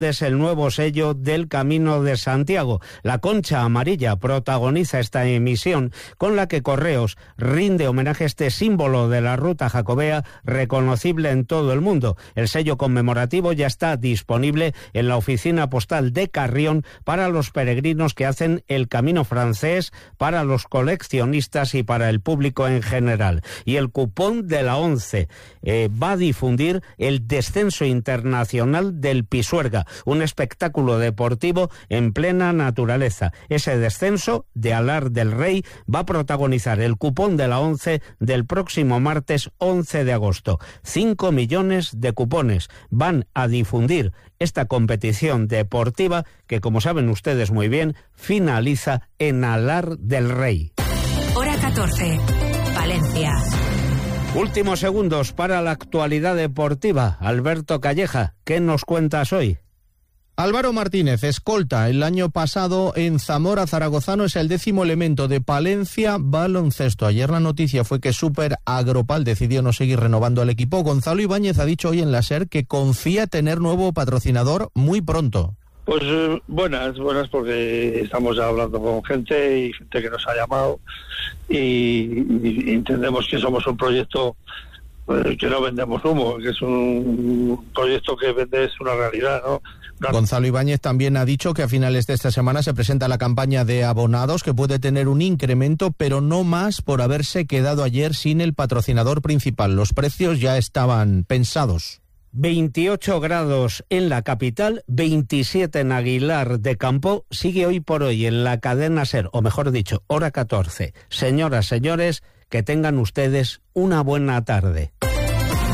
Es el nuevo sello del Camino de Santiago. La concha amarilla protagoniza esta emisión con la que Correos rinde homenaje a este símbolo de la ruta jacobea reconocible en todo el mundo. El sello conmemorativo ya está disponible en la oficina postal de Carrión para los peregrinos que hacen el camino francés, para los coleccionistas y para el público en general. Y el cupón de la 11 va a difundir el descenso internacional del Pisuerga, un espectáculo deportivo en plena naturaleza. Ese descenso de Alar del Rey va a protagonizar el cupón de la 11 del próximo martes 11 de agosto. 5 millones de cupones van a difundir esta competición deportiva que, como saben ustedes muy bien, finaliza en Alar del Rey. Hora 14, Valencia. Últimos segundos para la actualidad deportiva. Alberto Calleja, ¿qué nos cuentas hoy? Álvaro Martínez, escolta el año pasado en Zamora zaragozano, es el 10º elemento de Palencia Baloncesto. Ayer la noticia fue que Super Agropal decidió no seguir renovando al equipo. Gonzalo Ibáñez ha dicho hoy en la SER que confía tener nuevo patrocinador muy pronto. Pues buenas porque estamos ya hablando con gente y gente que nos ha llamado y entendemos que somos un proyecto que no vendemos humo, que es un proyecto que vende es una realidad, ¿no? Gonzalo Ibáñez también ha dicho que a finales de esta semana se presenta la campaña de abonados, que puede tener un incremento, pero no más por haberse quedado ayer sin el patrocinador principal. Los precios ya estaban pensados. 28 grados en la capital, 27 en Aguilar de Campo. Sigue hoy por hoy en la cadena SER, o mejor dicho, hora 14. Señoras, señores, que tengan ustedes una buena tarde.